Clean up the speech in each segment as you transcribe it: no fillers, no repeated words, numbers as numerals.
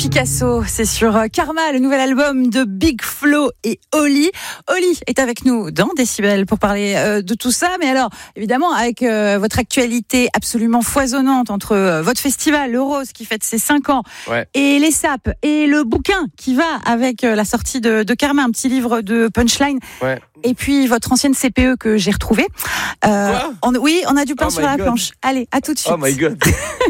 Picasso, c'est sur Karma, le nouvel album de Big Flo et Oli. Oli est avec nous dans Décibel pour parler de tout ça, mais alors évidemment avec votre actualité absolument foisonnante entre votre festival, le Rose qui fête ses 5 ans, et les sapes, et le bouquin qui va avec la sortie de Karma, un petit livre de punchline, et puis votre ancienne CPE que j'ai retrouvée. On a du pain sur la planche. Allez, à tout de suite. Oh my God.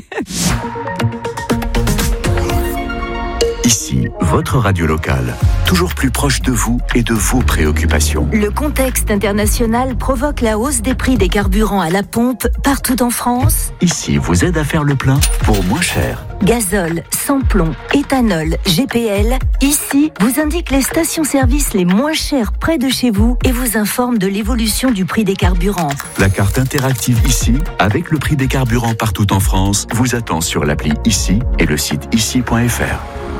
Ici, votre radio locale, toujours plus proche de vous et de vos préoccupations. Le contexte international provoque la hausse des prix des carburants à la pompe partout en France. Ici, vous aide à faire le plein pour moins cher. Gazole, sans-plomb, éthanol, GPL. Ici, vous indique les stations-service les moins chères près de chez vous et vous informe de l'évolution du prix des carburants. La carte interactive Ici, avec le prix des carburants partout en France, vous attend sur l'appli Ici et le site ici.fr.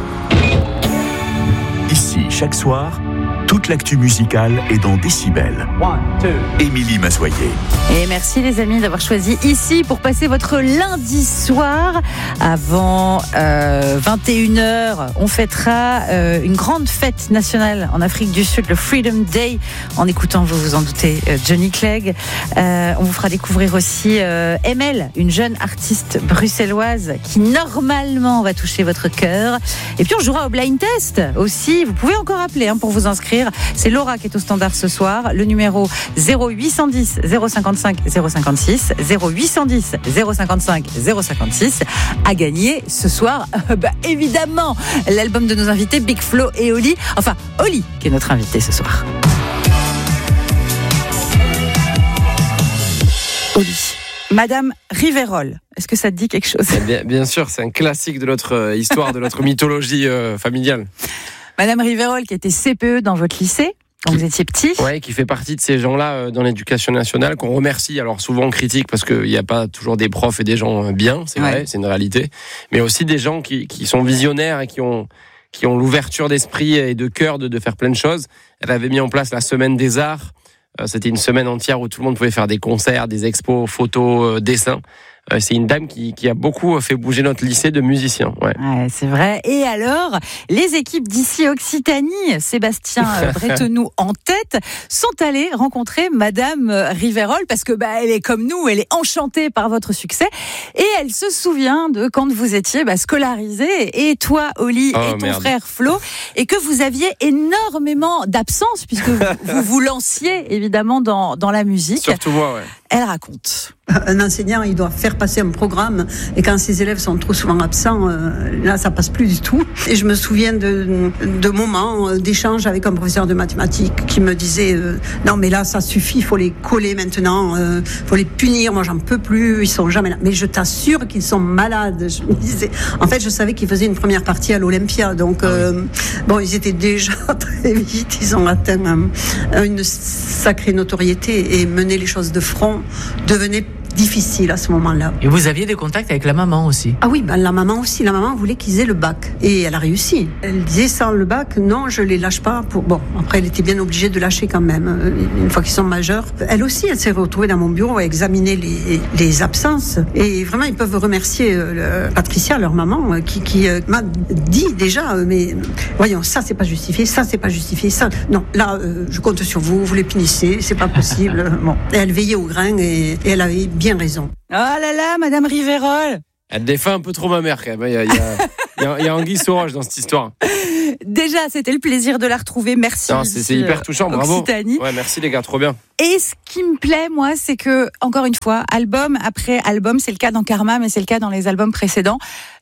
Ici, chaque soir, toute l'actu musicale est dans Décibel. Émilie Mazoyer. Et merci les amis d'avoir choisi Ici pour passer votre lundi soir. Avant 21h, on fêtera une grande fête nationale en Afrique du Sud, le Freedom Day, en écoutant, vous vous en doutez, Johnny Clegg. On vous fera découvrir aussi ML, une jeune artiste bruxelloise qui normalement va toucher votre cœur. Et puis on jouera au blind test aussi. Vous pouvez encore appeler pour vous inscrire. C'est Laura qui est au standard ce soir. Le numéro 0810 055 056 0810 055 056 à gagner ce soir. Évidemment, l'album de nos invités Big Flo et Oli. Enfin, Oli qui est notre invité ce soir. Oli. Madame Riverol, est-ce que ça te dit quelque chose ? Bien sûr, c'est un classique de notre histoire, de notre mythologie familiale. Madame Riverol qui était CPE dans votre lycée quand vous étiez petit. Oui, qui fait partie de ces gens-là dans l'éducation nationale qu'on remercie. Alors souvent on critique parce qu'il n'y a pas toujours des profs et des gens bien, c'est vrai, c'est une réalité. Mais aussi des gens qui sont visionnaires et qui ont l'ouverture d'esprit et de cœur de faire plein de choses. Elle avait mis en place la semaine des arts. C'était une semaine entière où tout le monde pouvait faire des concerts, des expos, photos, dessins. C'est une dame qui a beaucoup fait bouger notre lycée de musiciens. Ouais, c'est vrai. Et alors, les équipes d'ici Occitanie, Sébastien Bretenoux en tête, sont allées rencontrer Madame Riverol parce que elle est comme nous, elle est enchantée par votre succès et elle se souvient de quand vous étiez scolarisés, et toi, Oli, et ton frère Flo, et que vous aviez énormément d'absence puisque vous lanciez évidemment dans la musique. Surtout moi, ouais. Elle raconte. Un enseignant, il doit faire passer un programme, et quand ses élèves sont trop souvent absents, là, ça passe plus du tout. Et je me souviens de moments d'échange avec un professeur de mathématiques qui me disait non, mais là, ça suffit, il faut les coller maintenant, faut les punir. Moi, j'en peux plus, ils sont jamais là. Mais je t'assure qu'ils sont malades. Je me disais. En fait, je savais qu'ils faisaient une première partie à l'Olympia, donc ils étaient déjà très vite. Ils ont atteint une sacrée notoriété et mener les choses de front devenait difficile à ce moment-là. Et vous aviez des contacts avec la maman aussi ? Ah oui, la maman aussi. La maman voulait qu'ils aient le bac. Et elle a réussi. Elle disait sans le bac, non, je les lâche pas. Après, elle était bien obligée de lâcher quand même, une fois qu'ils sont majeurs. Elle aussi, elle s'est retrouvée dans mon bureau à examiner les absences. Et vraiment, ils peuvent remercier Patricia, leur maman, qui m'a dit déjà, mais voyons, ça, c'est pas justifié, ça, c'est pas justifié, ça. Non, là, je compte sur vous, vous les punissez, c'est pas possible. Et elle veillait au grain et elle avait bien raison. Oh là là, Madame Riverol. Elle défait un peu trop ma mère quand même. Il y a Anguille sous roche dans cette histoire. Déjà, c'était le plaisir de la retrouver. Merci. Non, c'est hyper touchant, bravo. Ouais, merci les gars, trop bien. Et ce qui me plaît, moi, c'est que, encore une fois, album après album, c'est le cas dans Karma, mais c'est le cas dans les albums précédents,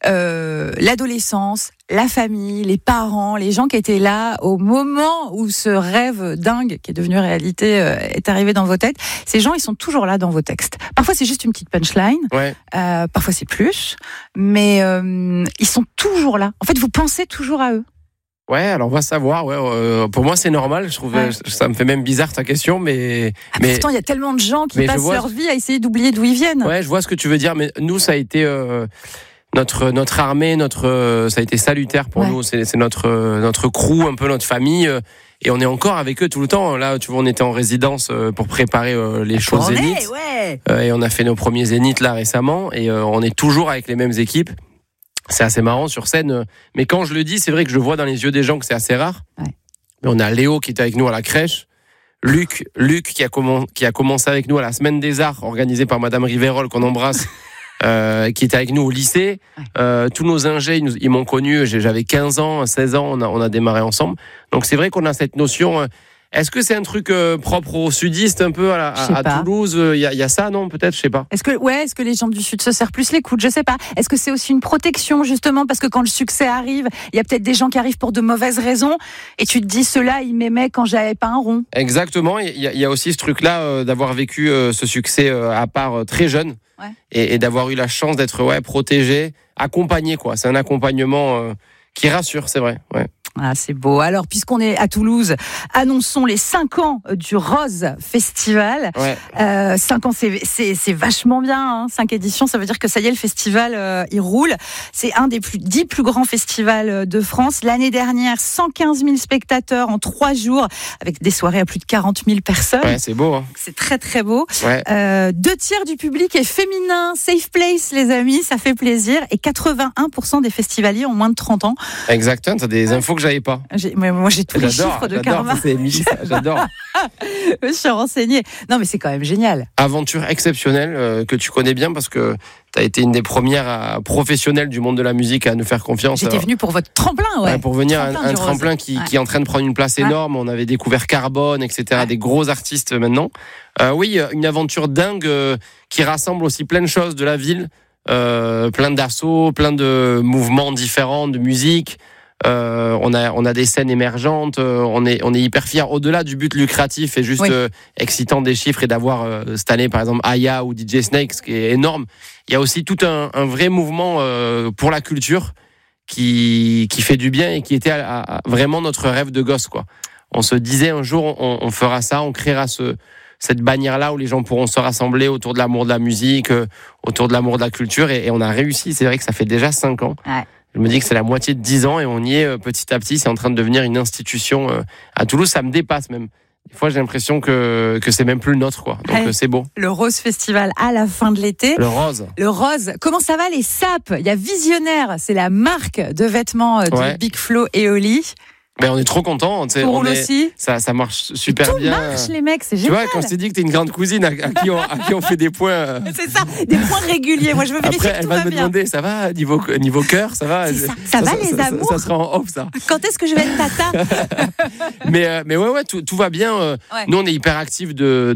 l'adolescence, la famille, les parents, les gens qui étaient là au moment où ce rêve dingue qui est devenu réalité est arrivé dans vos têtes. Ces gens, ils sont toujours là dans vos textes. Parfois, c'est juste une petite punchline. Parfois, c'est plus. Mais ils sont toujours là. En fait, vous pensez toujours à eux. Ouais, alors on va savoir. Pour moi, c'est normal. Je trouve, ça me fait même bizarre ta question, mais pourtant, il y a tellement de gens qui passent leur vie à essayer d'oublier d'où ils viennent. Ouais, je vois ce que tu veux dire, mais nous, ça a été notre armée, ça a été salutaire pour nous. C'est notre crew, un peu notre famille. Et on est encore avec eux tout le temps. Là, tu vois, on était en résidence pour préparer les shows Zénith. Et on a fait nos premiers Zénith là récemment. Et on est toujours avec les mêmes équipes. c'est assez marrant sur scène. Mais quand je le dis, c'est vrai que je vois dans les yeux des gens que c'est assez rare. Ouais. Mais on a Léo qui était avec nous à la crèche. Luc qui a commencé avec nous à la Semaine des Arts, organisée par Madame Riverol, qu'on embrasse, qui était avec nous au lycée. Tous nos ingés, ils m'ont connu, j'avais 15 ans, 16 ans, on a démarré ensemble. Donc c'est vrai qu'on a cette notion... Est-ce que c'est un truc propre aux sudistes un peu à Toulouse? Il y a ça, non? Peut-être, je sais pas. Est-ce que les gens du Sud se serrent plus les coudes? Je sais pas. Est-ce que c'est aussi une protection, justement, parce que quand le succès arrive, il y a peut-être des gens qui arrivent pour de mauvaises raisons, et tu te dis, ceux-là, ils m'aimaient quand j'avais pas un rond. Exactement. Il y a aussi ce truc-là d'avoir vécu ce succès à part très jeune, et d'avoir eu la chance d'être protégé, accompagné, quoi. C'est un accompagnement qui rassure, c'est vrai. Ouais. Ah, c'est beau. Alors, puisqu'on est à Toulouse, annonçons les 5 ans du Rose Festival. 5 ans, c'est vachement bien. 5 éditions, ça veut dire que ça y est, le festival, il roule. C'est un des 10 plus grands festivals de France. L'année dernière, 115 000 spectateurs en 3 jours, avec des soirées à plus de 40 000 personnes. Ouais, c'est beau. Hein. C'est très, très beau. Ouais. 2/3 du public est féminin. Safe place, les amis, ça fait plaisir. Et 81% des festivaliers ont moins de 30 ans. Exactement, t'as des infos que j'avais pas. Moi, j'ai tous les chiffres de Karma. C'est Émilie, j'adore. Je suis renseignée. Non, mais c'est quand même génial. Aventure exceptionnelle que tu connais bien parce que tu as été une des premières professionnelles du monde de la musique à nous faire confiance. J'étais venue pour votre tremplin, pour venir un tremplin qui est en train de prendre une place énorme. On avait découvert Carbone, etc. Des gros artistes maintenant. Oui, une aventure dingue qui rassemble aussi plein de choses de la ville, plein d'assauts, plein de mouvements différents, de musique. On a des scènes émergentes, on est hyper fiers au-delà du but lucratif et juste excitant des chiffres et d'avoir cette année par exemple Aya ou DJ Snake, ce qui est énorme. Il y a aussi tout un vrai mouvement pour la culture qui fait du bien et qui était vraiment notre rêve de gosse, quoi. On se disait un jour on fera ça, on créera cette bannière-là où les gens pourront se rassembler autour de l'amour de la musique, autour de l'amour de la culture, et on a réussi. C'est vrai que ça fait déjà 5 ans. Ouais. Je me dis que c'est la moitié de 10 ans et on y est petit à petit. C'est en train de devenir une institution à Toulouse. Ça me dépasse même. Des fois, j'ai l'impression que c'est même plus le nôtre, quoi. Donc, c'est beau. Le Rose Festival à la fin de l'été. Le Rose. Comment ça va, les sapes? Il y a Visionnaire. C'est la marque de vêtements de Big Flo et Oli. Ben, on est trop contents. Aussi. Ça marche super tout bien. Tout marche, les mecs, c'est génial. Tu vois, quand je t'ai dit que t'es une grande cousine à qui on fait des points. C'est ça, des points réguliers. Moi, je veux vérifier que tout va bien. Après, elle va me demander, ça va, niveau cœur, ça va? C'est ça va, les amours? Ça sera en off, ça. Quand est-ce que je vais être tata? Mais ouais, tout va bien. Nous, on est hyper actifs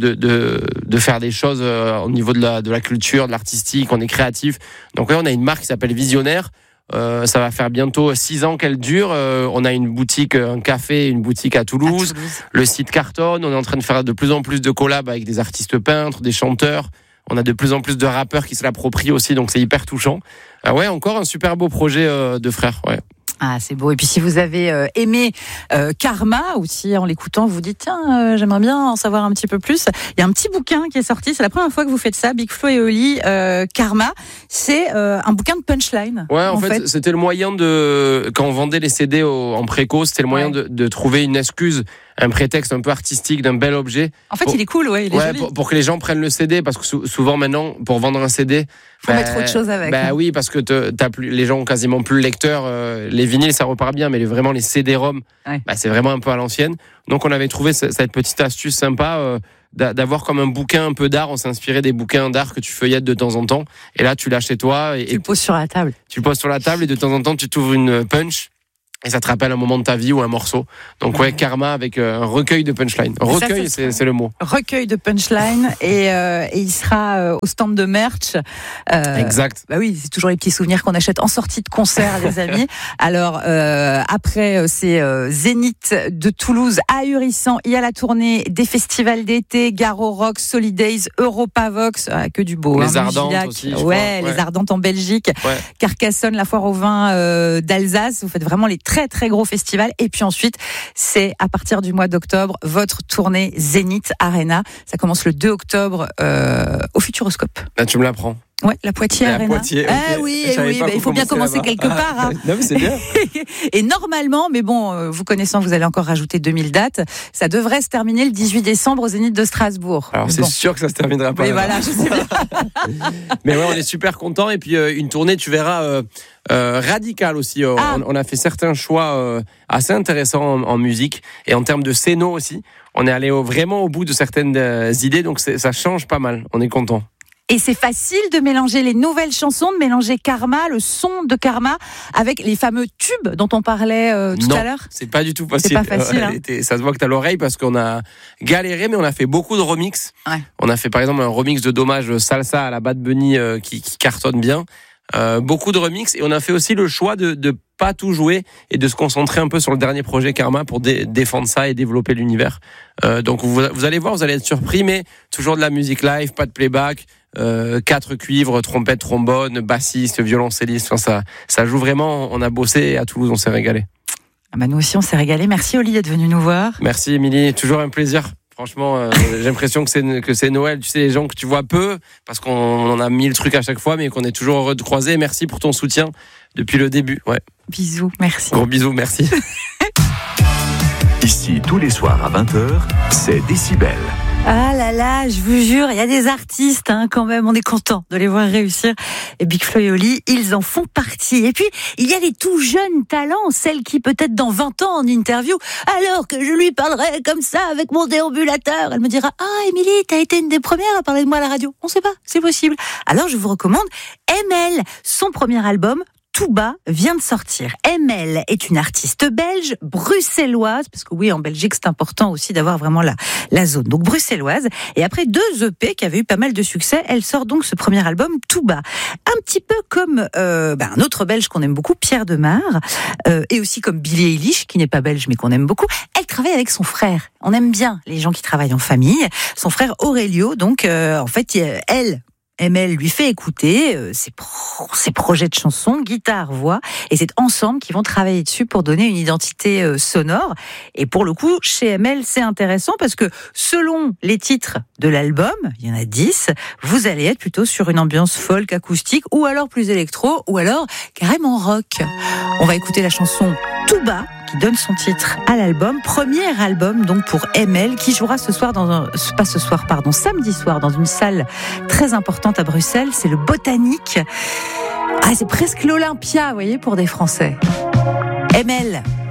de faire des choses au niveau de la culture, de l'artistique. On est créatifs. Donc, on a une marque qui s'appelle Visionnaire. Ça va faire bientôt 6 ans qu'elle dure. On a une boutique, un café, une boutique à Toulouse. Le site cartonne. On est en train de faire de plus en plus de collabs avec des artistes peintres, des chanteurs. On a de plus en plus de rappeurs qui se l'approprient aussi, donc c'est hyper touchant. Encore un super beau projet de frères. Ouais. Ah, c'est beau. Et puis si vous avez aimé Karma, ou si en l'écoutant vous dites tiens, j'aimerais bien en savoir un petit peu plus, il y a un petit bouquin qui est sorti, c'est la première fois que vous faites ça, Big Flo et Oli, Karma, c'est un bouquin de punchline. Ouais, en fait, c'était le moyen quand on vendait les CD en préco, c'était le moyen de trouver une excuse, un prétexte un peu artistique d'un bel objet. En fait, il est cool, il est joli. Pour que les gens prennent le CD, parce que souvent maintenant, pour vendre un CD, faut mettre autre chose avec. Oui, parce que les gens ont quasiment plus le lecteur. Les vinyles, ça repart bien, mais vraiment les CD-ROM, c'est vraiment un peu à l'ancienne. Donc on avait trouvé cette petite astuce sympa d'avoir comme un bouquin un peu d'art. On s'est inspiré des bouquins d'art que tu feuillettes de temps en temps. Et là, tu l'as chez toi. Et tu le poses sur la table. Tu le poses sur la table et de temps en temps, tu t'ouvres une punch. Et ça te rappelle un moment de ta vie ou un morceau. Donc Karma avec un recueil de punchline. Recueil, c'est le mot. Recueil de punchline et il sera au stand de merch. Exact. Bah oui, c'est toujours les petits souvenirs qu'on achète en sortie de concert, les amis. Alors après, c'est Zénith de Toulouse, ahurissant. Il y a la tournée des festivals d'été, Garo Rock, Solidays, Europavox, que du beau. Les Ardentes aussi. Les Ardentes en Belgique. Ouais. Carcassonne, la foire au vin d'Alsace. Vous faites vraiment les très très gros festivals. Et puis ensuite, c'est à partir du mois d'octobre, votre tournée Zénith Arena. Ça commence le 2 octobre au Futuroscope. Là, tu me l'apprends. Ouais, la Poitiers Arena. Poitiers, okay. Oui, il faut bien commencer quelque part. Hein. Non, mais c'est bien. Et normalement, mais bon, vous connaissant, vous allez encore rajouter 2000 dates. Ça devrait se terminer le 18 décembre au Zénith de Strasbourg. Alors c'est sûr que ça se terminera pas. Oui, voilà, je sais bien. Mais ouais, on est super contents. Et puis une tournée, tu verras, radicale aussi. On a fait certains choix assez intéressants en musique et en termes de scéno aussi. On est allé vraiment au bout de certaines idées, donc ça change pas mal. On est content. Et c'est facile de mélanger les nouvelles chansons, de mélanger Karma, le son de Karma, avec les fameux tubes dont on parlait tout à l'heure. Non, c'est pas du tout facile. C'est pas facile. Hein. Ça se voit que t'as l'oreille parce qu'on a galéré, mais on a fait beaucoup de remix. Ouais. On a fait par exemple un remix de Dommage Salsa à la Bad Bunny qui cartonne bien. Beaucoup de remix, et on a fait aussi le choix de pas tout jouer et de se concentrer un peu sur le dernier projet Karma pour défendre ça et développer l'univers. Donc vous allez voir, vous allez être surpris, mais toujours de la musique live, pas de playback. 4 cuivres, trompette, trombone, bassiste, violoncelliste. Enfin, ça joue vraiment. On a bossé à Toulouse, on s'est régalé. Ah bah nous aussi, on s'est régalé. Merci Oli d'être venu nous voir. Merci Émilie, toujours un plaisir. Franchement, j'ai l'impression que c'est Noël. Tu sais, les gens que tu vois peu, parce qu'on en a 1000 trucs à chaque fois, mais qu'on est toujours heureux de croiser. Merci pour ton soutien depuis le début. Ouais. Bisous, merci. Gros bisous, merci. Ici, tous les soirs à 20h, c'est Décibel. Ah là là, je vous jure, il y a des artistes quand même, on est content de les voir réussir. Et Big Flo et Oli, ils en font partie. Et puis, il y a les tout jeunes talents, celles qui peut-être dans 20 ans en interview, alors que je lui parlerai comme ça avec mon déambulateur, elle me dira « Ah Émilie, t'as été une des premières à parler de moi à la radio ». On sait pas, c'est possible. Alors je vous recommande ML, son premier album, Tout bas vient de sortir. ML est une artiste belge, bruxelloise, parce que oui, en Belgique, c'est important aussi d'avoir vraiment la zone. Donc bruxelloise. Et après 2 EP qui avaient eu pas mal de succès, elle sort donc ce premier album, Tout bas. Un petit peu comme un autre belge qu'on aime beaucoup, Pierre Demar, et aussi comme Billie Eilish, qui n'est pas belge mais qu'on aime beaucoup. Elle travaille avec son frère. On aime bien les gens qui travaillent en famille. Son frère Aurelio, donc en fait, ML lui fait écouter ses projets de chansons, guitare, voix, et c'est ensemble qu'ils vont travailler dessus pour donner une identité sonore. Et pour le coup, chez ML, c'est intéressant parce que selon les titres de l'album, il y en a 10, vous allez être plutôt sur une ambiance folk, acoustique, ou alors plus électro, ou alors carrément rock. On va écouter la chanson Tout bas, qui donne son titre à l'album. Premier album donc pour ML, qui jouera samedi soir dans une salle très importante à Bruxelles, c'est le Botanique. Ah, c'est presque l'Olympia, vous voyez, pour des Français. ML.